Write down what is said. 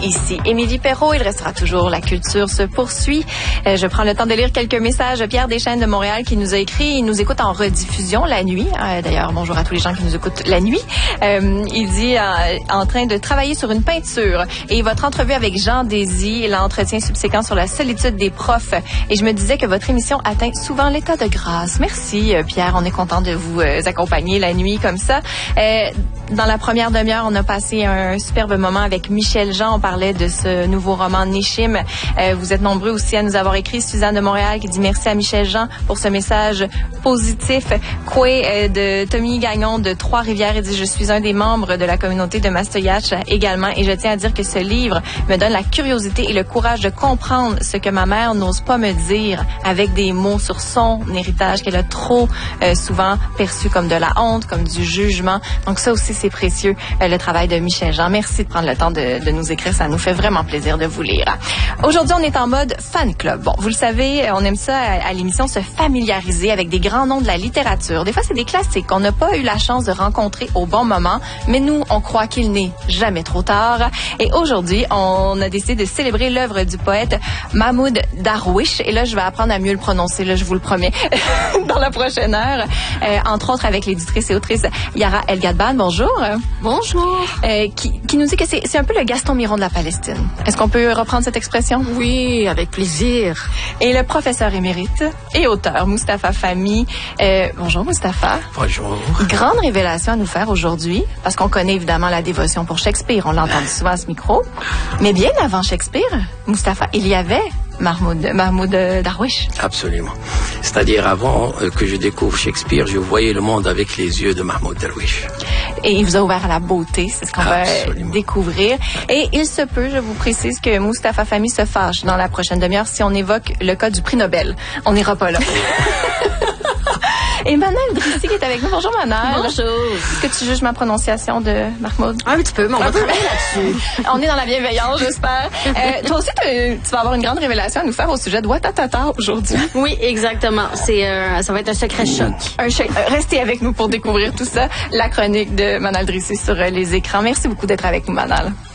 Ici Émilie Perrault, il restera toujours La Culture se poursuit. Je prends le temps de lire quelques messages. Pierre Deschênes de Montréal qui nous a écrit, il nous écoute en rediffusion la nuit. D'ailleurs, bonjour à tous les gens qui nous écoutent la nuit. Il dit en train de travailler sur une peinture. Et votre entrevue avec Jean Désy, l'entretien subséquent sur la solitude des profs. Et je me disais que votre émission atteint souvent l'état de grâce. Merci Pierre, on est content de vous accompagner la nuit comme ça. Dans la première demi-heure, on a passé un superbe moment avec Michel Jean. On parlait de ce nouveau roman Néchim. Vous êtes nombreux aussi à nous avoir écrit. Suzanne de Montréal qui dit merci à Michel Jean pour ce message positif. Koué de Tommy Gagnon de Trois-Rivières, il dit je suis un des membres de la communauté de Mastoyatch également et je tiens à dire que ce livre me donne la curiosité et le courage de comprendre ce que ma mère n'ose pas me dire avec des mots sur son héritage qu'elle a trop souvent perçu comme de la honte, comme du jugement. Donc ça aussi c'est précieux, le travail de Michel Jean. Merci de prendre le temps de nous écrire. Ça nous fait vraiment plaisir de vous lire. Aujourd'hui, on est en mode fan club. Bon, vous le savez, on aime ça à l'émission, se familiariser avec des grands noms de la littérature. Des fois, c'est des classiques qu'on n'a pas eu la chance de rencontrer au bon moment, mais nous, on croit qu'il n'est jamais trop tard. Et aujourd'hui, on a décidé de célébrer l'œuvre du poète Mahmoud Darwish. Et là, je vais apprendre à mieux le prononcer, là, je vous le promets, dans la prochaine heure. Entre autres, avec l'éditrice et autrice Yara El Gadban. Bonjour. Bonjour. Qui nous dit que c'est un peu le Gaston Miron de la Palestine. Est-ce qu'on peut reprendre cette expression? Oui, avec plaisir. Et le professeur émérite et auteur Mustapha Fahmy. Bonjour Mustapha. Bonjour. Grande révélation à nous faire aujourd'hui, parce qu'on connaît évidemment la dévotion pour Shakespeare. On l'a entendu souvent à ce micro. Mais bien avant Shakespeare, Mustapha, il y avait Mahmoud Darwish. Absolument. C'est-à-dire, avant que je découvre Shakespeare, je voyais le monde avec les yeux de Mahmoud Darwish. Et il vous a ouvert à la beauté, c'est ce qu'on va découvrir. Et il se peut, je vous précise, que Mustapha Fahmy se fâche dans la prochaine demi-heure si on évoque le cas du prix Nobel. On n'ira pas là. Et Manal Drissi qui est avec nous. Bonjour Manal. Bonjour. Est-ce que tu juges ma prononciation de Mahmoud? Un petit peu, mais on va travailler là-dessus. On est dans la bienveillance, j'espère. Toi aussi, tu vas avoir une grande révélation à nous faire au sujet de Ouattatata aujourd'hui. Oui, exactement. Ça va être un secret choc. Restez avec nous pour découvrir tout ça. La chronique de Manal Drissi sur les écrans. Merci beaucoup d'être avec nous, Manal.